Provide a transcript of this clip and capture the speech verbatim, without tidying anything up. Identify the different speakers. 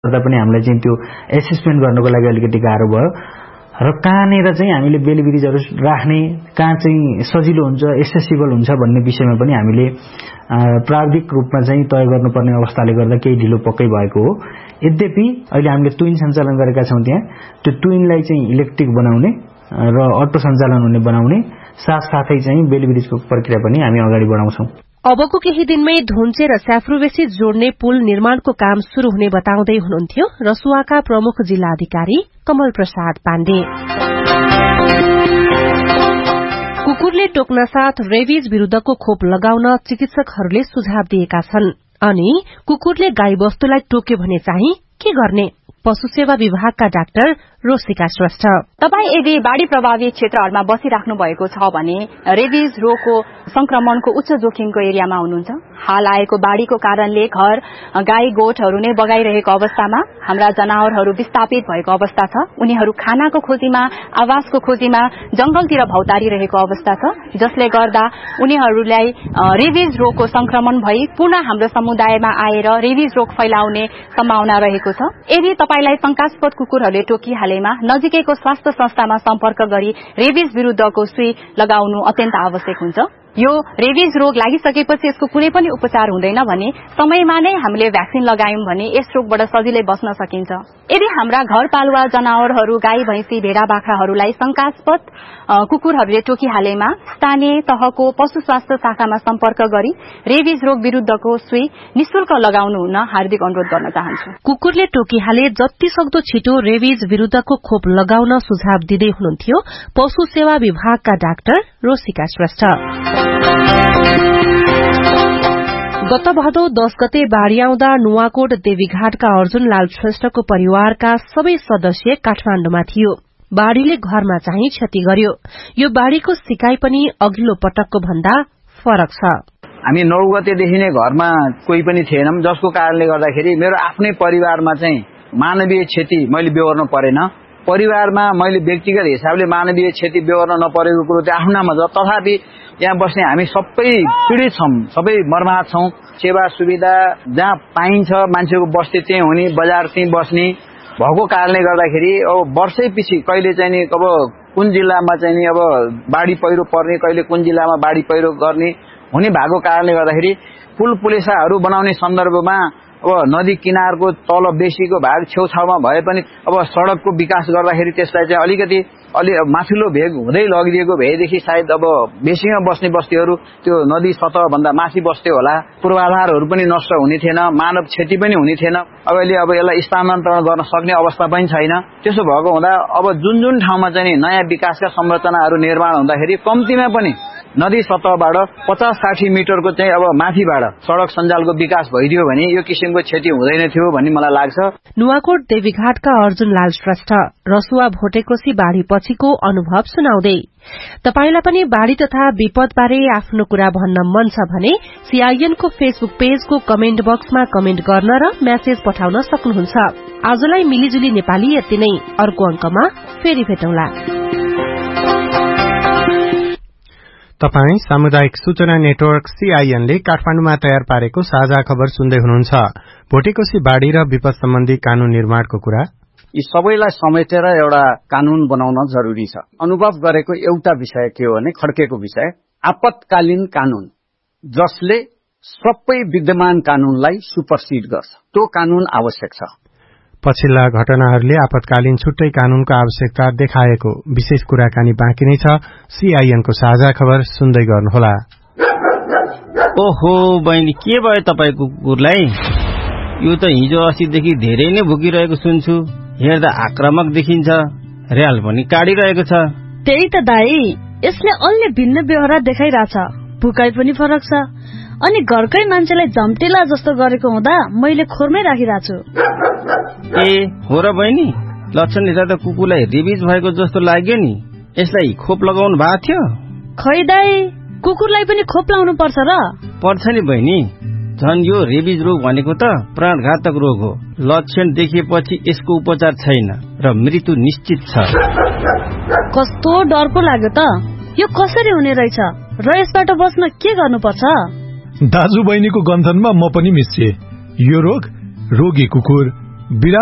Speaker 1: गर्दा पनि हामीलाई चाहिँ त्यो एसेसमेन्ट गर्नको लागि अलिकति गाह्रो भयो र कहाँनिर चाहिँ हामीले बेली ब्रिजहरू राख्ने, कहाँ चाहिँ सजिलो हुन्छ, एक्सेसिबल हुन्छ भन्ने विषयमा पनि हामीले प्राविधिक रूपमा चाहिँ तय गर्नुपर्ने अवस्थाले गर्दा केही ढिलो पक्कै भएको हो। यद्यपि अहिले हामीले ट्विन सञ्चालन गरेका छौँ, त्यहाँ त्यो ट्विनलाई चाहिँ इलेक्ट्रिक बनाउने र अटो सञ्चालन हुने बनाउने साथसाथै चाहिँ बेली ब्रिजको प्रक्रिया पनि हामी अगाडि बढाउँछौं।
Speaker 2: अबको केही दिनमै धुन्चे र स्याफ्रुबेसी जोड्ने पुल निर्माणको काम शुरू हुने बताउँदै हुनुहुन्थ्यो रसुवाका प्रमुख जिल्ला अधिकारी कमल प्रसाद पाण्डे। कुकुरले टोक्न साथ रेबिज विरूद्धको खोप लगाउन चिकित्सकहरूले सुझाव दिएका छन्। अनि कुकुरले गाई वस्तुलाई टोक्यो भने चाहिँ के गर्ने? पशु सेवा विभागका डाक्टर रोसिका श्रेष्ठ।
Speaker 3: तपाई यदि बाढ़ी प्रभावित क्षेत्रहरूमा बसिराख्नु भएको छ भने रेबिज रोगको संक्रमणको उच्च जोखिमको एरियामा हुनुहुन्छ। हाल आएको बाढ़ीको कारणले घर गाई गोठहरू नै बगाइरहेको अवस्थामा हाम्रा जनावरहरू विस्थापित भएको अवस्था छ। उनीहरू खानाको खोजीमा, आवासको खोजीमा जंगलतिर भौतारिरहेको अवस्था छ, जसले गर्दा उनीहरूलाई रेबिज रोगको संक्रमण भई पुनः हाम्रो समुदायमा आएर रेबिज रोग फैलाउने सम्भावना रहेको छ। यदि तपाईलाई शंकास्पद कुकुरहरूले टोकिहालेमा नजिकैको स्वास्थ्य संस्थामा सम्पर्क गरी रेबिज विरूद्धको सुई लगाउनु अत्यन्त आवश्यक हुन्छ। यो रेबिज रोग लागिसकेपछि यसको कुनै पनि उपचार हुँदैन भने समयमा नै हामीले भ्याक्सिन लगायौं भने यस रोगबाट सजिलै बच्न सकिन्छ। यदि हाम्रा घरपालुवा जनावरहरू गाई भैंसी भेडा बाख्राहरूलाई शंकास्पद कुकुरहरूले टोकिहालेमा स्थानीय तहको पशु स्वास्थ्य शाखामा सम्पर्क गरी रेबिज रोग विरूद्धको सुई निशुल्क लगाउनु हुन हार्दिक अनुरोध गर्न चाहन्छु।
Speaker 2: कुकुरले टोकिहाले जति सक्दो छिटो रेबिज विरूद्धको खोप लगाउन सुझाव दिँदै हुनुहुन्थ्यो पशु सेवा विभागका डाक्टर रोसिका श्रेष्ठ। गत भदौ दश गते बाढ़ी आउँदा नुवाकोट देवीघाटका अर्जुन लाल श्रेष्ठको परिवारका सबै सदस्य काठमाण्डुमा थियो। बाढ़ीले घरमा चाहिँ क्षति गर्यो। यो बाढ़ीको सिकाइ पनि अघिल्लो पटकको भन्दा फरक छ।
Speaker 4: हामी नौ गतेदेखि नै घरमा कोही पनि थिएनौं, जसको कारणले गर्दाखेरि मेरो आफ्नै परिवारमा चाहिँ मानवीय क्षति मैले बेहोर्न परेन। परिवारमा मैले व्यक्तिगत हिसाबले मानवीय क्षति बेहोर्न नपरेको कुरो चाहिँ आफ्नो नाममा छ। तथापि यहाँ बस्ने हामी सबै पीड़ित छौं, सबै मर्माहत छौं। सेवा सुविधा जहाँ पाइन्छ मान्छेको बस्ती त्यही हुने, बजार त्यही बस्ने भएको कारणले गर्दाखेरि अब वर्षै पछि कहिले चाहिँ नि अब कुन जिल्लामा चाहिँ नि अब बाढ़ी पहिरो पर्ने, कहिले कुन जिल्लामा बाढ़ी पहिरो गर्ने हुने भएको कारणले गर्दाखेरि पुल पुलेसाहरू बनाउने सन्दर्भमा अब नदी किनारको तल बेसीको भाग छेउछाउमा भए पनि अब सड़कको विकास गर्दाखेरि त्यसलाई चाहिँ अलिकति अलि माथिल्लो भेग हुँदै लगिदिएको भएदेखि सायद अब बेसीमा बस्ने बस्तीहरू त्यो नदी सतह भन्दा माथि बस्थ्यो होला। पूर्वाधारहरू पनि नष्ट हुने थिएन, मानव क्षति पनि हुने थिएन। अब अहिले अब यसलाई स्थानान्तरण गर्न सक्ने अवस्था पनि छैन। त्यसो भएको हुँदा अब जुन जुन ठाउँमा चाहिँ नयाँ विकासका संरचनाहरू निर्माण हुँदाखेरि कम्तीमा पनि नदी सतहबाट पचास साठी मिटरको चाहिँ अब माथिबाट सड़क सञ्जालको विकास भइदियो भने यो किसिमको क्षति हुँदैन थियो भन्ने मलाई लाग्छ।
Speaker 2: नुवाकोट देवीघाटका अर्जुन लाल श्रेष्ठ रसुवा भोटेकोशी बाढ़ी पछिको अनुभव सुनाउँदै तपाईलाई पनि बाढ़ी तथा विपदबारे आफ्नो कुरा भन्न मन छ भने सीआईएनको फेसबुक पेजको कमेन्ट बक्समा कमेन्ट गर्न र मेसेज पठाउन सक्नुहुन्छ। आजलाई मिलिजुली नेपाली यति नै। अर्को अंकमा फेरि भेटौँला।
Speaker 5: तपाई सामुदायिक सूचना नेटवर्क सीआईएन ले काठमाडौँमा तयार पारेको साझा खबर सुन्दै हुनुहुन्छ। भोटेकोशी बाढ़ी र विपद सम्बन्धी कानून निर्माणको कुरा
Speaker 6: यी सबैलाई समेटेर एउटा कानून बनाउन जरुरी छ। अनुभव गरेको एउटा विषय के हो भने खड्केको विषय आपतकालीन कानून, जसले सबै विद्यमान कानूनलाई सुपरसिड गर्छ। त्यो कानून आवश्यक छ।
Speaker 5: पछिल्ला घटनाहरूले आपतकालीन छुट्टै कानूनको आवश्यकता देखाएको विशेष कुराकानी बाँकी नै छ। सीआईएनको साझा खबर सुन्दै गर्नुहोला।
Speaker 7: ओहो बहिनी, के भयो तपाईको कुकुरलाई? यो त हिजो अस्तिदेखि धेरै नै भुकिरहेको सुन्छु। हेर्दा आक्रामक देखिन्छ, र्याल पनि काटिरहेको छ।
Speaker 8: त्यही त दाई, यसले अलि भिन्न व्यवहार देखाइरहेछ। भुकाइ पनि फरक छ। अनि घरकै मान्छेलाई झम्टेला जस्तो गरेको हुँदा मैले खोरमै राखिरहेको छु।
Speaker 7: ए हो र बहिनी, लक्षण हेर्दा त कुकुरलाई रेबिज भएको जस्तो लाग्यो नि। यसलाई खोप लगाउनु भएको थियो?
Speaker 8: खै दाई, कुकुरलाई पनि खोप लाउनु पर्छ र?
Speaker 7: पर्छ नि बहिनी। झन् यो रेबिज रोग भनेको त प्राणघातक रोग हो। लक्षण देखिएपछि यसको उपचार छैन र मृत्यु निश्चित छ।
Speaker 8: कस्तो डरको लाग्यो त। यो कसरी हुने रहेछ र यसबाट बच्न के गर्नुपर्छ?
Speaker 9: दाजु बहिनीको गन्थनमा म पनि मिसिए। यो रोग रोगी कुकुर, बिरालो